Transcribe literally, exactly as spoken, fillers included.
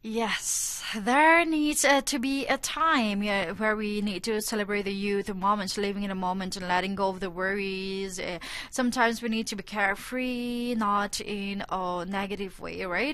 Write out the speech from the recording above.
Yes, there needs uh, to be a time, yeah, where we need to celebrate the youth, the moments, living in a moment and letting go of the worries. Uh, sometimes we need to be carefree, not in a negative way, right?